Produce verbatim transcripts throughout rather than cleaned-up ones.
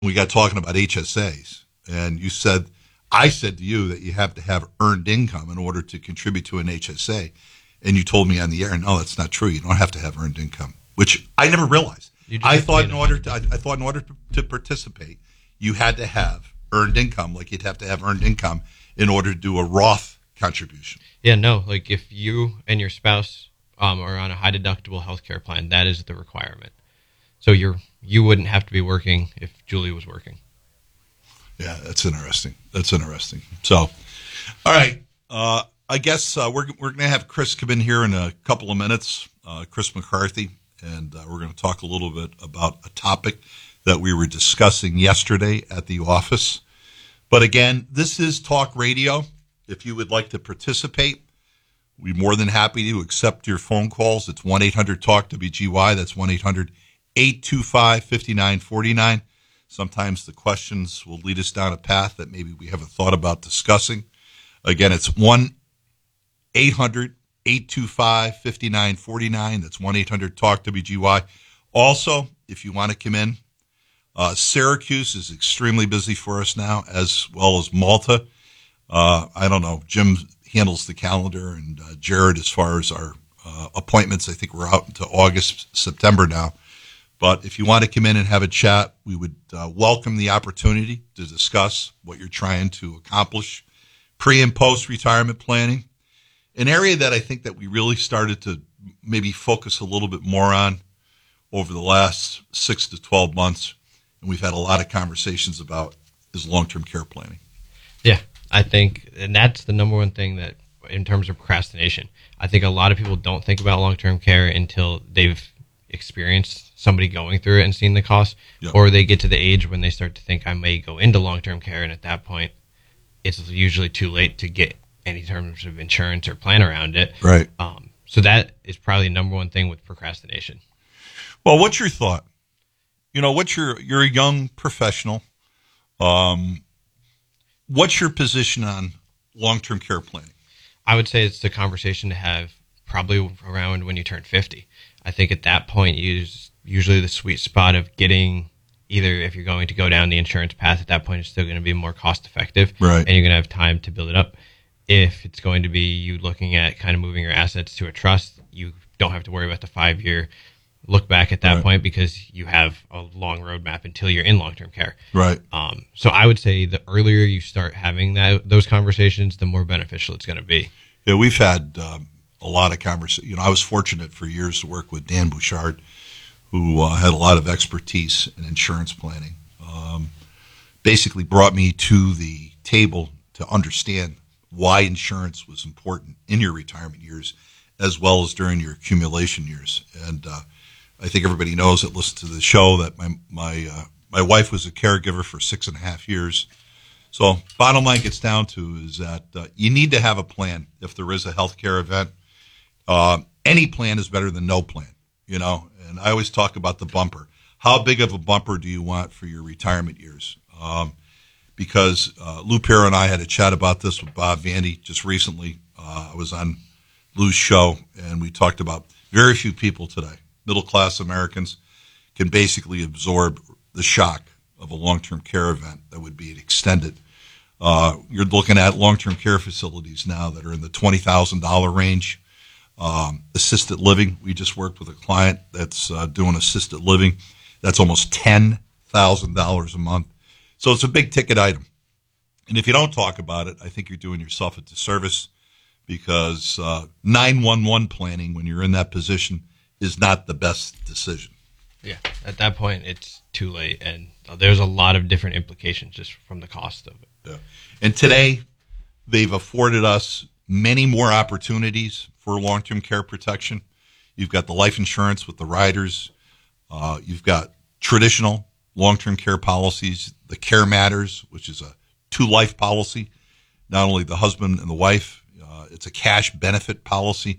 we got talking about H S As, and you said, I said to you that you have to have earned income in order to contribute to an H S A, and you told me on the air, no, that's not true. You don't have to have earned income, which I never realized. I thought in order to, I, I thought in order to, to participate, you had to have earned income, like you'd have to have earned income in order to do a Roth contribution. Yeah, no, like if you and your spouse um, are on a high deductible healthcare plan, that is the requirement. So you're you wouldn't have to be working if Julie was working. Yeah, that's interesting. That's interesting. So, all right, uh, I guess uh, we're we're going to have Chris come in here in a couple of minutes, uh, Chris McCarthy, and uh, we're going to talk a little bit about a topic that we were discussing yesterday at the office. But again, this is talk radio. If you would like to participate, we're more than happy to accept your phone calls. It's one eight hundred talk W G Y. That's one eight hundred eight two five five nine four nine. Sometimes the questions will lead us down a path that maybe we haven't thought about discussing. Again, it's one eight hundred eight two five five nine four nine. That's one eight hundred talk W G Y. Also, if you want to come in, uh, Syracuse is extremely busy for us now, as well as Malta. Uh, I don't know. Jim handles the calendar, and uh, Jared, as far as our uh, appointments, I think we're out into August, September now. But if you want to come in and have a chat, we would uh, welcome the opportunity to discuss what you're trying to accomplish, pre- and post-retirement planning, an area that I think that we really started to maybe focus a little bit more on over the last six to twelve months, and we've had a lot of conversations about, is long-term care planning. Yeah, I think, and that's the number one thing that, in terms of procrastination, I think a lot of people don't think about long-term care until they've experienced somebody going through it and seeing the cost, yep. Or they get to the age when they start to think I may go into long-term care, and at that point, it's usually too late to get any terms of insurance or plan around it. Right. Um, so that is probably the number one thing with procrastination. Well, what's your thought? You know, what's your, you're a young professional. Um, what's your position on long-term care planning? I would say it's the conversation to have probably around when you turn fifty. I think at that point, you usually the sweet spot of getting either, if you're going to go down the insurance path, at that point, it's still going to be more cost effective, right? And you're going to have time to build it up. If it's going to be you looking at kind of moving your assets to a trust, you don't have to worry about the five year look back at that right. point, because you have a long roadmap until you're in long-term care. Right. Um, so I would say the earlier you start having that those conversations, the more beneficial it's going to be. Yeah, we've had um, a lot of conversations. You know, I was fortunate for years to work with Dan Bouchard, who uh, had a lot of expertise in insurance planning. Um, basically brought me to the table to understand why insurance was important in your retirement years, as well as during your accumulation years. And uh, I think everybody knows that listen to the show that my my uh, my wife was a caregiver for six and a half years. So bottom line gets down to is that uh, you need to have a plan if there is a healthcare event. Uh, any plan is better than no plan, you know. And I always talk about the bumper. How big of a bumper do you want for your retirement years? Um, because uh, Lou Perro and I had a chat about this with Bob Vandy just recently. Uh, I was on Lou's show, and we talked about very few people today, middle-class Americans, can basically absorb the shock of a long-term care event that would be extended. Uh, you're looking at long-term care facilities now that are in the twenty thousand dollars range. Um, assisted living, we just worked with a client that's uh, doing assisted living. That's almost ten thousand dollars a month. So it's a big ticket item. And if you don't talk about it, I think you're doing yourself a disservice, because uh, nine one one planning when you're in that position is not the best decision. Yeah, at that point, it's too late. And there's a lot of different implications just from the cost of it. Yeah. And today, they've afforded us many more opportunities for long-term care protection. You've got the life insurance with the riders. Uh, you've got traditional long-term care policies, the Care Matters, which is a two-life policy, not only the husband and the wife. Uh, it's a cash benefit policy.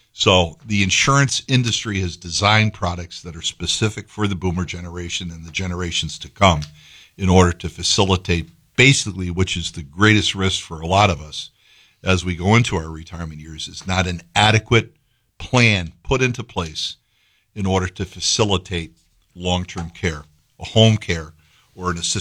So the insurance industry has designed products that are specific for the boomer generation and the generations to come in order to facilitate basically, which is the greatest risk for a lot of us as we go into our retirement years, is not an adequate plan put into place in order to facilitate long-term care, a home care, or an assistant